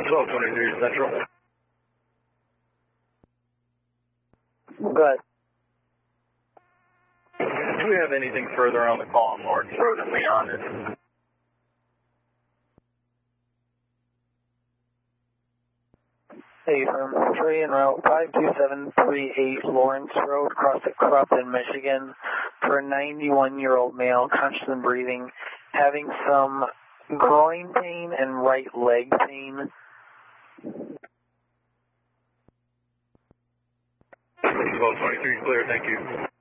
1223 Central. Good. Do we have anything further on the call, Lawrence Road and Leon? Hey, from 3 en route 52738 Lawrence Road, across the Crofton, Michigan, for a 91-year-old male, conscious and breathing, having some groin pain and right leg pain. 1223 clear, thank you.